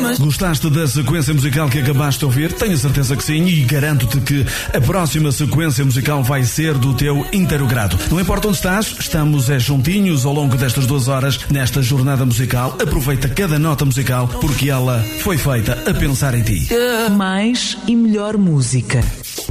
Gostaste da sequência musical que acabaste de ouvir? Tenho certeza que sim, e garanto-te que a próxima sequência musical vai ser do teu inteiro grado. Não importa onde estás, estamos juntinhos ao longo destas 2 horas nesta jornada musical. Aproveita cada nota musical porque ela foi feita a pensar em ti. Mais e melhor música.